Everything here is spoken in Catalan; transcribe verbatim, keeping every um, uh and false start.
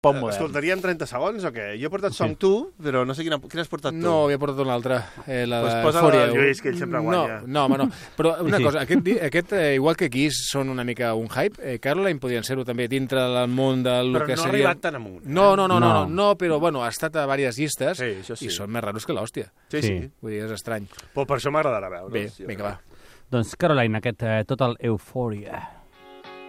pop modern. Escoltaríem trenta segons o què? Jo he portat Song two, però no sé quina, quina has portat tu. No, havia portat una altra. Eh, la pues de posa Euphoria. la del Lluís, que ell sempre guanya. No, no, home, no. Però una cosa, aquest, aquest eh, igual que Kiss són una mica un hype, eh, Caroline podien ser-ho també dintre del món del però que no seria... ha arribat tan amunt. Eh? No, no, no, no, No. no, no, però bueno, ha estat a diverses llistes Sí, això sí. i són més raros que l'hòstia. Sí, sí. Sí. Vull dir, és estrany. Però per això m'agradarà veure. Bé, vinga, va. Doncs Caroline, aquest eh, Total Euphoria.